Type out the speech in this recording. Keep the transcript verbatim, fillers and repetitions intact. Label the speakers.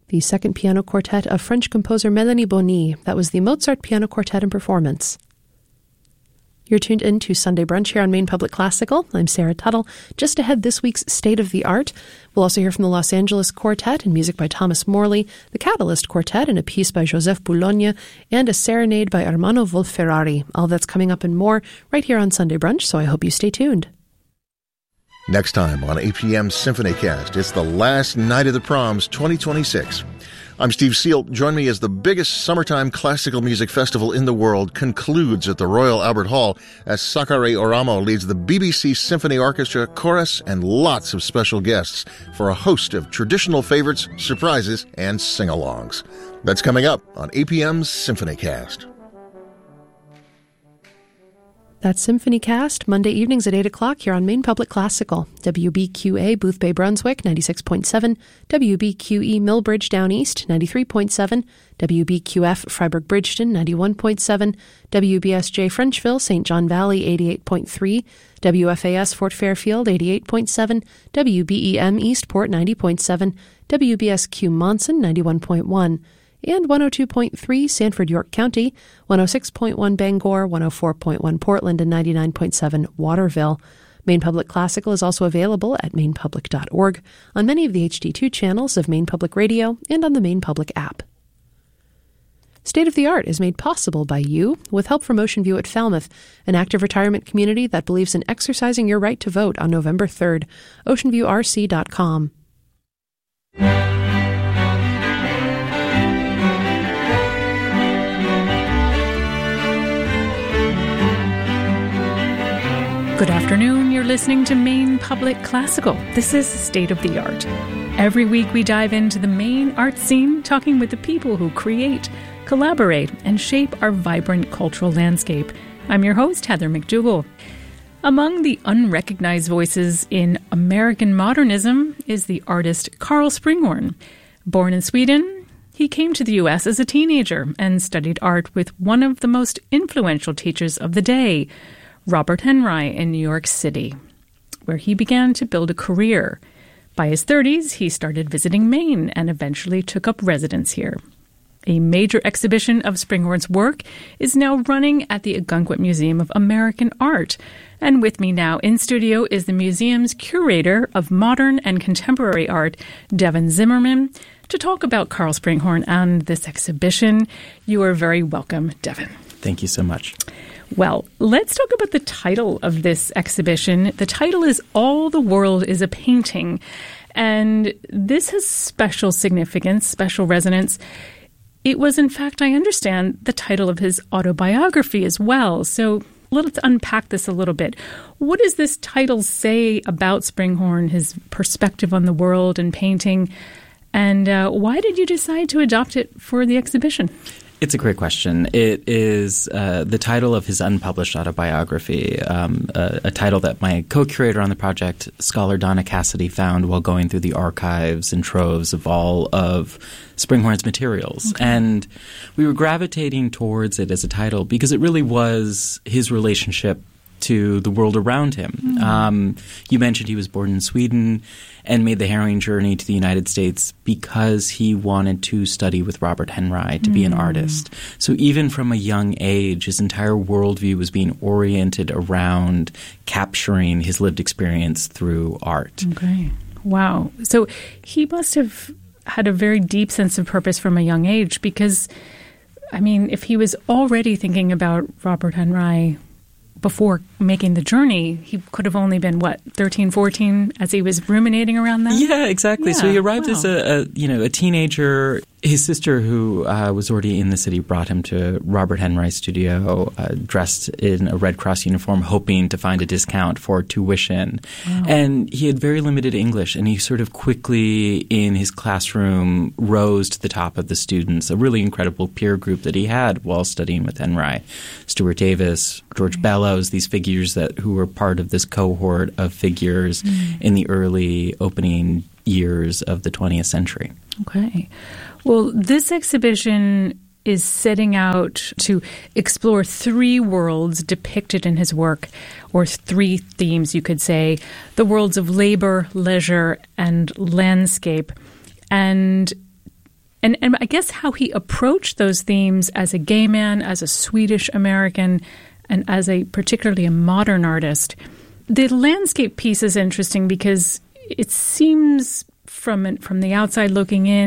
Speaker 1: the second piano quartet of French composer Mélanie Bonny. That was the Mozart Piano Quartet in performance. You're tuned in to Sunday Brunch here on Maine Public Classical. I'm Sarah Tuttle. Just ahead, this week's State of the Art. We'll also hear from the Los Angeles Quartet and music by Thomas Morley, the Catalyst Quartet and a piece by Joseph Boulogne, and a serenade by Armando Wolf-Ferrari. All that's coming up and more right here on Sunday Brunch, so I hope you stay tuned.
Speaker 2: Next time on A P M SymphonyCast, it's the last night of the Proms twenty twenty-six. I'm Steve Seal. Join me as the biggest summertime classical music festival in the world concludes at the Royal Albert Hall as Sakare Oramo leads the B B C Symphony Orchestra, chorus, and lots of special guests for a host of traditional favorites, surprises, and sing-alongs. That's coming up on A P M's SymphonyCast.
Speaker 1: That's SymphonyCast, Monday evenings at eight o'clock here on Maine Public Classical. W B Q A, Boothbay, Brunswick, ninety-six point seven. W B Q E, Millbridge, Down East, ninety-three point seven. W B Q F, Freiburg-Bridgeton, ninety-one point seven. W B S J, Frenchville, Saint John Valley, eighty-eight point three. W F A S, Fort Fairfield, eighty-eight point seven. W B E M, Eastport, ninety point seven. W B S Q, Monson, ninety-one point one. And one oh two point three Sanford, York County, one oh six point one Bangor, one oh four point one Portland, and ninety-nine point seven Waterville. Maine Public Classical is also available at maine public dot org, on many of the H D two channels of Maine Public Radio, and on the Maine Public app. State of the Art is made possible by you, with help from Ocean View at Falmouth, an active retirement community that believes in exercising your right to vote on November third. ocean view r c dot com.
Speaker 3: Good afternoon. You're listening to Maine Public Classical. This is State of the Art. Every week we dive into the Maine art scene, talking with the people who create, collaborate, and shape our vibrant cultural landscape. I'm your host, Heather McDougall. Among the unrecognized voices in American modernism is the artist Karl Springhorn. Born in Sweden, he came to the U S as a teenager and studied art with one of the most influential teachers of the day, Robert Henri, in New York City, where he began to build a career. By his thirties, he started visiting Maine and eventually took up residence here. A major exhibition of Springhorn's work is now running at the Ogunquit Museum of American Art. And with me now in studio is the museum's curator of modern and contemporary art, Devin Zimmerman, to talk about Karl Springhorn and this exhibition. You are very welcome, Devin.
Speaker 4: Thank you so much.
Speaker 3: Well, let's talk about the title of this exhibition. The title is All the World is a Painting, and this has special significance, special resonance. It was, in fact, I understand, the title of his autobiography as well. So let's unpack this a little bit. What does this title say about Springhorn, his perspective on the world and painting, and uh, why did you decide to adopt it for the exhibition?
Speaker 4: It's a great question. It is uh, the title of his unpublished autobiography, um, a, a title that my co-curator on the project, scholar Donna Cassidy, found while going through the archives and troves of all of Springhorn's materials. Okay. And we were gravitating towards it as a title because it really was his relationship to the world around him. Mm. Um, you mentioned he was born in Sweden and made the harrowing journey to the United States because he wanted to study with Robert Henri to mm. be an artist. So even from a young age, his entire worldview was being oriented around capturing his lived experience through art.
Speaker 3: Okay. Wow. So he must have had a very deep sense of purpose from a young age because, I mean, if he was already thinking about Robert Henri before making the journey, he could have only been, what, thirteen, fourteen, as he was ruminating around that?
Speaker 4: Yeah, exactly. Yeah, so he arrived wow. as a, a, you know, a teenager. His sister, who uh, was already in the city, brought him to Robert Henri's studio, uh, dressed in a Red Cross uniform, hoping to find a discount for tuition. Wow. And he had very limited English, and he sort of quickly, in his classroom, rose to the top of the students, a really incredible peer group that he had while studying with Henri. Stuart Davis, George Bellows, these figures that who were part of this cohort of figures mm. in the early opening years of the twentieth century.
Speaker 3: Okay. Well, this exhibition is setting out to explore three worlds depicted in his work, or three themes, you could say, the worlds of labor, leisure, and landscape. And And, and I guess how he approached those themes as a gay man, as a Swedish American, and as a particularly a modern artist. The landscape piece is interesting because it seems from from the outside looking in,